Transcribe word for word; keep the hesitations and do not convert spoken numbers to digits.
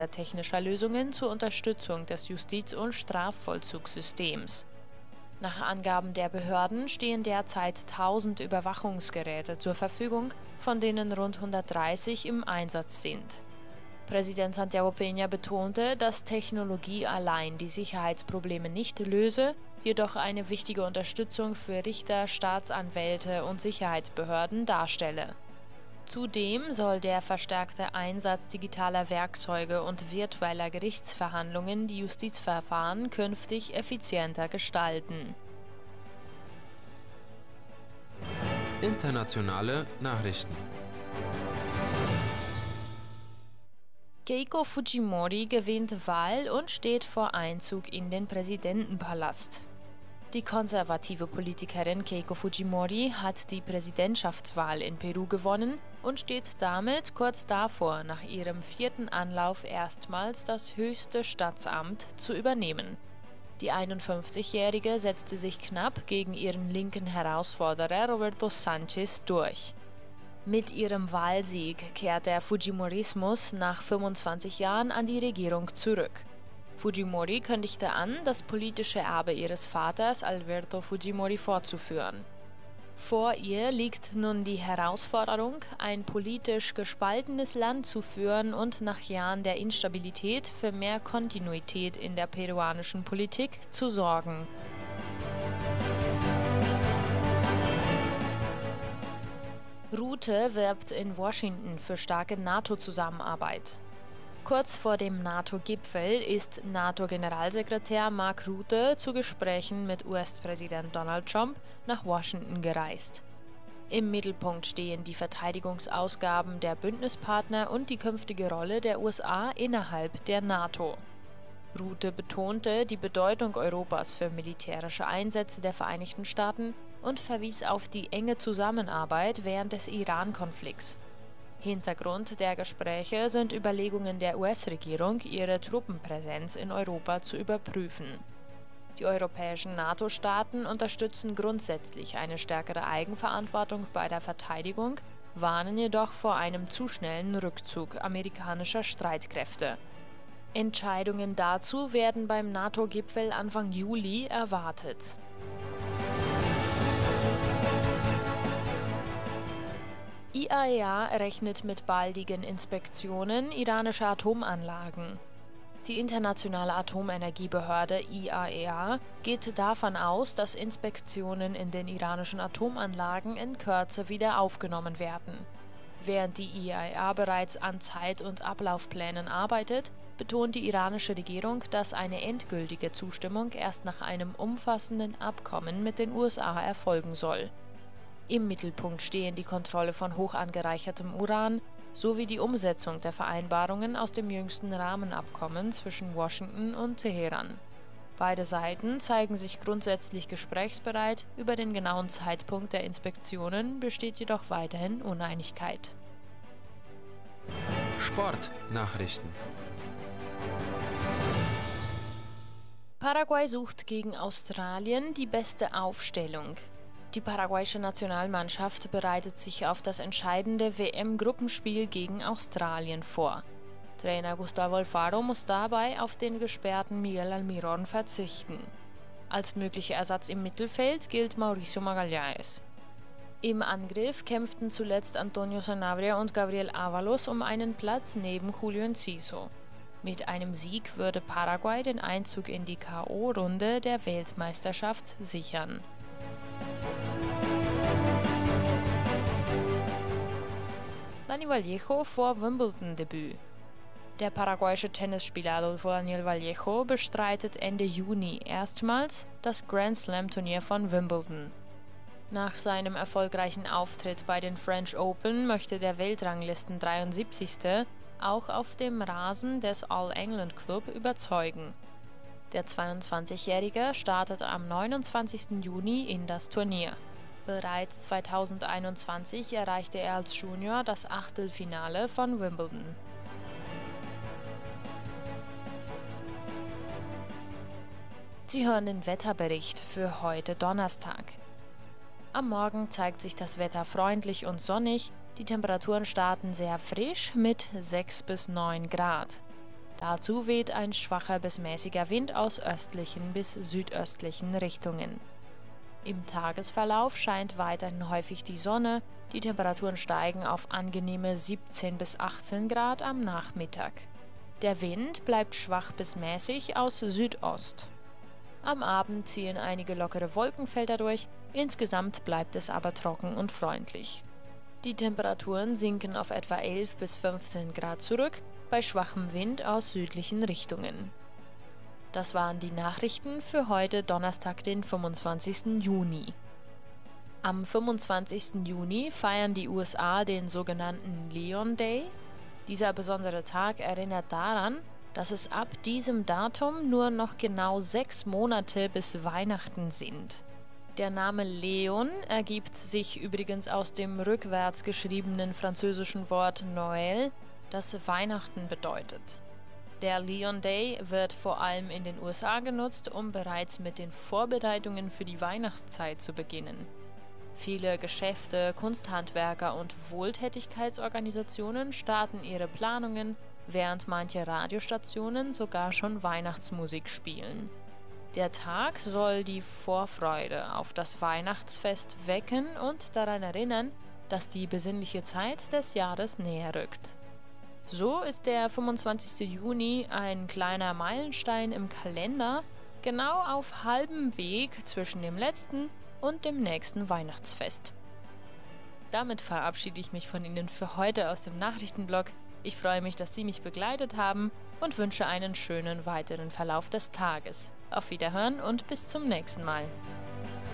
technischer Lösungen zur Unterstützung des Justiz- und Strafvollzugssystems. Nach Angaben der Behörden stehen derzeit tausend Überwachungsgeräte zur Verfügung, von denen rund hundertdreißig im Einsatz sind. Präsident Santiago Peña betonte, dass Technologie allein die Sicherheitsprobleme nicht löse, jedoch eine wichtige Unterstützung für Richter, Staatsanwälte und Sicherheitsbehörden darstelle. Zudem soll der verstärkte Einsatz digitaler Werkzeuge und virtueller Gerichtsverhandlungen die Justizverfahren künftig effizienter gestalten. Internationale Nachrichten. Keiko Fujimori gewinnt Wahl und steht vor Einzug in den Präsidentenpalast. Die konservative Politikerin Keiko Fujimori hat die Präsidentschaftswahl in Peru gewonnen und steht damit kurz davor, nach ihrem vierten Anlauf erstmals das höchste Staatsamt zu übernehmen. Die einundfünfzigjährige setzte sich knapp gegen ihren linken Herausforderer Roberto Sanchez durch. Mit ihrem Wahlsieg kehrt der Fujimorismus nach fünfundzwanzig Jahren an die Regierung zurück. Fujimori kündigte an, das politische Erbe ihres Vaters Alberto Fujimori fortzuführen. Vor ihr liegt nun die Herausforderung, ein politisch gespaltenes Land zu führen und nach Jahren der Instabilität für mehr Kontinuität in der peruanischen Politik zu sorgen. Rutte wirbt in Washington für starke NATO-Zusammenarbeit. Kurz vor dem NATO-Gipfel ist NATO-Generalsekretär Mark Rutte zu Gesprächen mit U S-Präsident Donald Trump nach Washington gereist. Im Mittelpunkt stehen die Verteidigungsausgaben der Bündnispartner und die künftige Rolle der U S A innerhalb der NATO. Rutte betonte die Bedeutung Europas für militärische Einsätze der Vereinigten Staaten und verwies auf die enge Zusammenarbeit während des Iran-Konflikts. Hintergrund der Gespräche sind Überlegungen der U S-Regierung, ihre Truppenpräsenz in Europa zu überprüfen. Die europäischen NATO-Staaten unterstützen grundsätzlich eine stärkere Eigenverantwortung bei der Verteidigung, warnen jedoch vor einem zu schnellen Rückzug amerikanischer Streitkräfte. Entscheidungen dazu werden beim NATO-Gipfel Anfang Juli erwartet. I A E A rechnet mit baldigen Inspektionen iranischer Atomanlagen. Die Internationale Atomenergiebehörde I A E A geht davon aus, dass Inspektionen in den iranischen Atomanlagen in Kürze wieder aufgenommen werden. Während die I A E A bereits an Zeit- und Ablaufplänen arbeitet, betont die iranische Regierung, dass eine endgültige Zustimmung erst nach einem umfassenden Abkommen mit den U S A erfolgen soll. Im Mittelpunkt stehen die Kontrolle von hoch angereichertem Uran sowie die Umsetzung der Vereinbarungen aus dem jüngsten Rahmenabkommen zwischen Washington und Teheran. Beide Seiten zeigen sich grundsätzlich gesprächsbereit, über den genauen Zeitpunkt der Inspektionen besteht jedoch weiterhin Uneinigkeit. Sportnachrichten. Paraguay sucht gegen Australien die beste Aufstellung. Die paraguayische Nationalmannschaft bereitet sich auf das entscheidende W M-Gruppenspiel gegen Australien vor. Trainer Gustavo Alfaro muss dabei auf den gesperrten Miguel Almirón verzichten. Als möglicher Ersatz im Mittelfeld gilt Mauricio Magallanes. Im Angriff kämpften zuletzt Antonio Sanabria und Gabriel Ábalos um einen Platz neben Julio Enciso. Mit einem Sieg würde Paraguay den Einzug in die K O-Runde der Weltmeisterschaft sichern. Dani Vallejo vor Wimbledon-Debüt. Der paraguayische Tennisspieler Adolfo Daniel Vallejo bestreitet Ende Juni erstmals das Grand Slam-Turnier von Wimbledon. Nach seinem erfolgreichen Auftritt bei den French Open möchte der Weltranglisten dreiundsiebzigste auch auf dem Rasen des All England Club überzeugen. Der zweiundzwanzigjährige startet am neunundzwanzigsten Juni in das Turnier. Bereits zweitausendeinundzwanzig erreichte er als Junior das Achtelfinale von Wimbledon. Sie hören den Wetterbericht für heute Donnerstag. Am Morgen zeigt sich das Wetter freundlich und sonnig, die Temperaturen starten sehr frisch mit sechs bis neun Grad. Dazu weht ein schwacher bis mäßiger Wind aus östlichen bis südöstlichen Richtungen. Im Tagesverlauf scheint weiterhin häufig die Sonne, die Temperaturen steigen auf angenehme siebzehn bis achtzehn Grad am Nachmittag. Der Wind bleibt schwach bis mäßig aus Südost. Am Abend ziehen einige lockere Wolkenfelder durch, insgesamt bleibt es aber trocken und freundlich. Die Temperaturen sinken auf etwa elf bis fünfzehn Grad zurück, bei schwachem Wind aus südlichen Richtungen. Das waren die Nachrichten für heute Donnerstag, den fünfundzwanzigsten Juni. Am fünfundzwanzigsten Juni feiern die U S A den sogenannten Leon Day. Dieser besondere Tag erinnert daran, dass es ab diesem Datum nur noch genau sechs Monate bis Weihnachten sind. Der Name Leon ergibt sich übrigens aus dem rückwärts geschriebenen französischen Wort Noël, das Weihnachten bedeutet. Der Leon Day wird vor allem in den U S A genutzt, um bereits mit den Vorbereitungen für die Weihnachtszeit zu beginnen. Viele Geschäfte, Kunsthandwerker und Wohltätigkeitsorganisationen starten ihre Planungen, während manche Radiostationen sogar schon Weihnachtsmusik spielen. Der Tag soll die Vorfreude auf das Weihnachtsfest wecken und daran erinnern, dass die besinnliche Zeit des Jahres näher rückt. So ist der fünfundzwanzigste Juni ein kleiner Meilenstein im Kalender, genau auf halbem Weg zwischen dem letzten und dem nächsten Weihnachtsfest. Damit verabschiede ich mich von Ihnen für heute aus dem Nachrichtenblock. Ich freue mich, dass Sie mich begleitet haben und wünsche einen schönen weiteren Verlauf des Tages. Auf Wiederhören und bis zum nächsten Mal.